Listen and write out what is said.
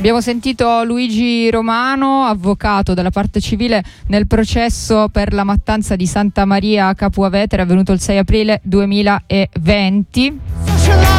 Abbiamo sentito Luigi Romano, avvocato della parte civile nel processo per la mattanza di Santa Maria Capua Vetere avvenuto il 6 aprile 2020.